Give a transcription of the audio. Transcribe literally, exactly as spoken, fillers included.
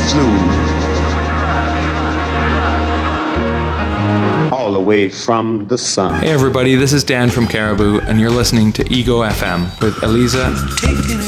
flew all the way from the sun. Hey everybody, this is Dan from Caribou, and you're listening to Ego F M with Eliza